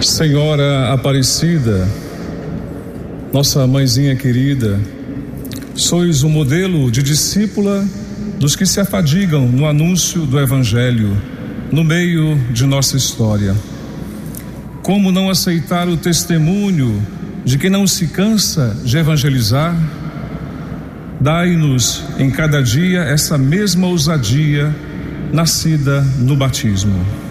Senhora Aparecida, nossa mãezinha querida, sois um modelo de discípula dos que se afadigam no anúncio do Evangelho, no meio de nossa história. Como não aceitar o testemunho de quem não se cansa de evangelizar? Dai-nos em cada dia essa mesma ousadia nascida no batismo.